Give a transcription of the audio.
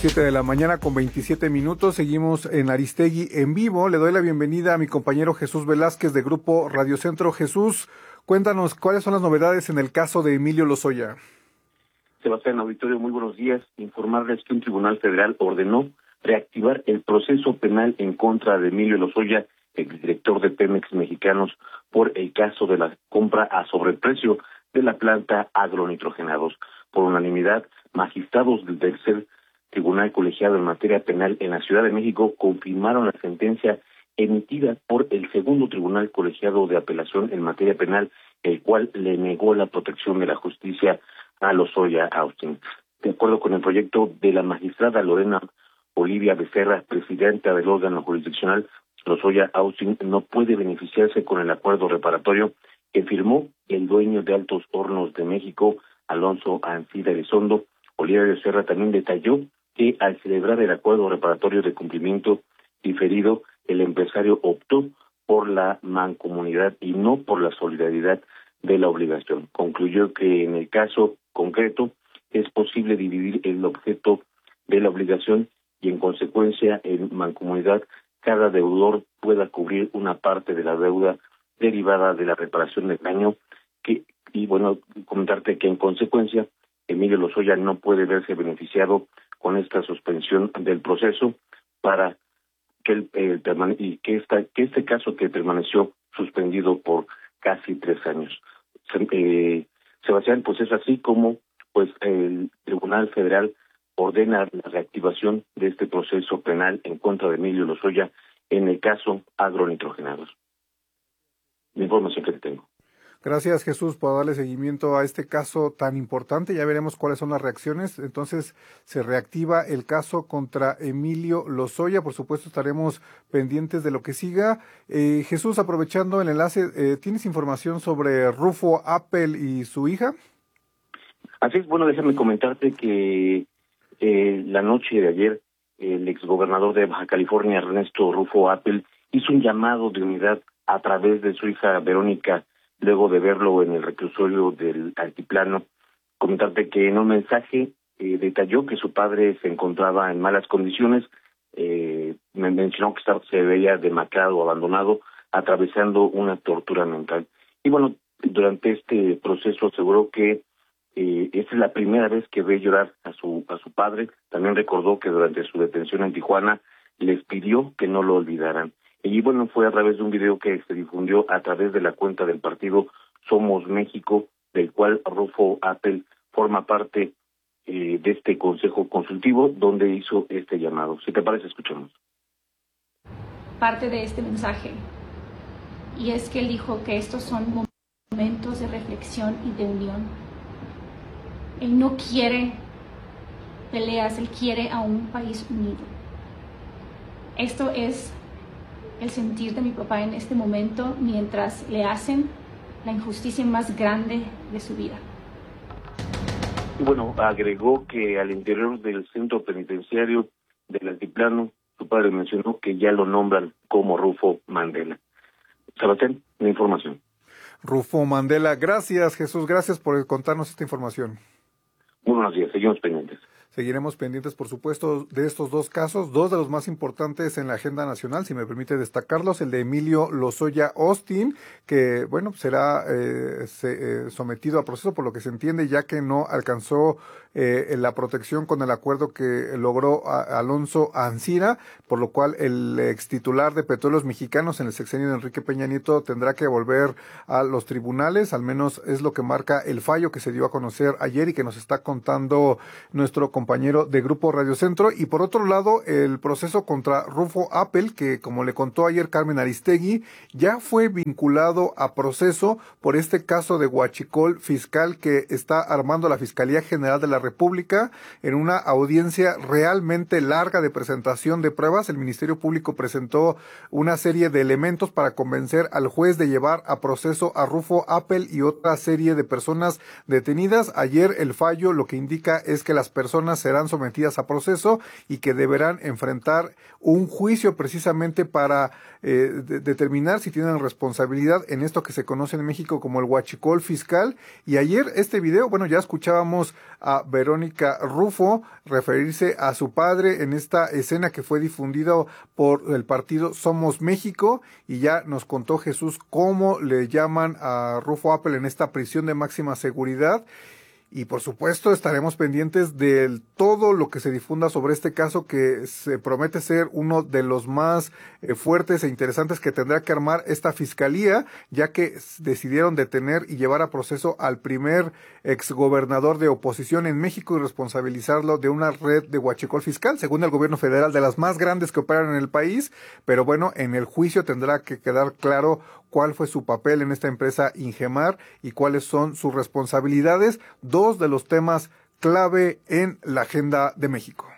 7 de la mañana con 27 minutos. Seguimos en Aristegui en vivo. Le doy la bienvenida a mi compañero Jesús Velázquez de Grupo Radio Centro. Jesús, cuéntanos cuáles son las novedades en el caso de Emilio Lozoya. Sebastián Auditorio, muy buenos días. Informarles que un tribunal federal ordenó reactivar el proceso penal en contra de Emilio Lozoya, exdirector de Pemex Mexicanos, por el caso de la compra a sobreprecio de la planta agronitrogenados. Por unanimidad, magistrados del tercer Tribunal Colegiado en Materia Penal en la Ciudad de México confirmaron la sentencia emitida por el segundo Tribunal Colegiado de Apelación en Materia Penal, el cual le negó la protección de la justicia a Lozoya Austin. De acuerdo con el proyecto de la magistrada Lorena Olivia Becerra, presidenta del órgano jurisdiccional, Lozoya Austin no puede beneficiarse con el acuerdo reparatorio que firmó el dueño de Altos Hornos de México, Alonso Ancira Elizondo. Olivia Becerra también detalló que al celebrar el acuerdo reparatorio de cumplimiento diferido, el empresario optó por la mancomunidad y no por la solidaridad de la obligación. Concluyó que en el caso concreto es posible dividir el objeto de la obligación y en consecuencia en mancomunidad cada deudor pueda cubrir una parte de la deuda derivada de la reparación del daño comentarte que en consecuencia Emilio Lozoya no puede verse beneficiado con esta suspensión del proceso para que este caso que permaneció suspendido por casi 3 años. Sebastián, pues es así como el Tribunal Federal ordena la reactivación de este proceso penal en contra de Emilio Lozoya en el caso agronitrogenados. La información que tengo. Gracias, Jesús, por darle seguimiento a este caso tan importante. Ya veremos cuáles son las reacciones. Entonces, se reactiva el caso contra Emilio Lozoya. Por supuesto, estaremos pendientes de lo que siga. Jesús, aprovechando el enlace, ¿tienes información sobre Rufo Appel y su hija? Así es, déjame comentarte que la noche de ayer, el exgobernador de Baja California, Ernesto Rufo Appel, hizo un llamado de unidad a través de su hija Verónica, luego de verlo en el reclusorio del altiplano. Comentarte que en un mensaje detalló que su padre se encontraba en malas condiciones, me mencionó que se veía demacrado o abandonado, atravesando una tortura mental. Y durante este proceso aseguró que esta es la primera vez que ve llorar a su padre. También recordó que durante su detención en Tijuana les pidió que no lo olvidaran. Y fue a través de un video que se difundió a través de la cuenta del partido Somos México, del cual Rufo Appel forma parte de este consejo consultivo, donde hizo este llamado. Si te parece, escuchamos. Parte de este mensaje, y es que él dijo que estos son momentos de reflexión y de unión. Él no quiere peleas, él quiere a un país unido. Esto es el sentir de mi papá en este momento mientras le hacen la injusticia más grande de su vida. Agregó que al interior del centro penitenciario del altiplano, su padre mencionó que ya lo nombran como Rufo Mandela. Sebastián, la información. Rufo Mandela, gracias, Jesús, gracias por contarnos esta información. Muy buenos días, seguimos pendientes. Seguiremos pendientes, por supuesto, de estos dos casos, dos de los más importantes en la agenda nacional, si me permite destacarlos, el de Emilio Lozoya Austin, que, será sometido a proceso por lo que se entiende, ya que no alcanzó la protección con el acuerdo que logró Alonso Ancira, por lo cual el extitular de Petróleos Mexicanos en el sexenio de Enrique Peña Nieto tendrá que volver a los tribunales, al menos es lo que marca el fallo que se dio a conocer ayer y que nos está contando nuestro compañero de Grupo Radio Centro. Y por otro lado, el proceso contra Rufo Appel, que como le contó ayer Carmen Aristegui, ya fue vinculado a proceso por este caso de huachicol fiscal que está armando la Fiscalía General de la República en una audiencia realmente larga de presentación de pruebas. El Ministerio Público presentó una serie de elementos para convencer al juez de llevar a proceso a Rufo Appel y otra serie de personas detenidas. Ayer el fallo lo que indica es que las personas serán sometidas a proceso y que deberán enfrentar un juicio precisamente para determinar si tienen responsabilidad en esto que se conoce en México como el huachicol fiscal. Y ayer este video, ya escuchábamos a Verónica Rufo referirse a su padre en esta escena que fue difundida por el partido Somos México, y ya nos contó Jesús cómo le llaman a Rufo Apple en esta prisión de máxima seguridad. Y por supuesto estaremos pendientes de todo lo que se difunda sobre este caso, que se promete ser uno de los más fuertes e interesantes que tendrá que armar esta fiscalía, ya que decidieron detener y llevar a proceso al primer exgobernador de oposición en México y responsabilizarlo de una red de huachicol fiscal, según el gobierno federal, de las más grandes que operan en el país. Pero bueno, en el juicio tendrá que quedar claro cuál fue su papel en esta empresa Ingemar y cuáles son sus responsabilidades, dos de los temas clave en la agenda de México.